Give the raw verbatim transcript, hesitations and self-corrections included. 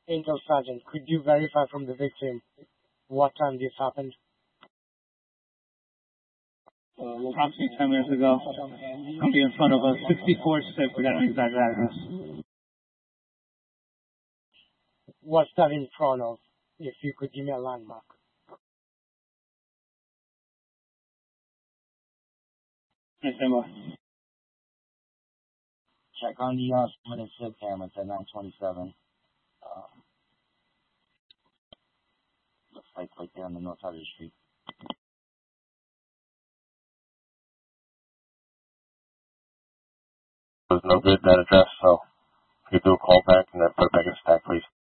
Angel Sergeant, could you verify from the victim what time this happened? Approximately ten minutes ago. I'll be in front of us. sixty-four six. We got an exact address. What's that in front of? If you could give me a landmark. Yes, Emma. Check on the uh, limited SIP cameras at nine twenty-seven. Uh, looks like right there on the north side of the street. Was no good, that address, so you do a call back and then put it back in stack, please.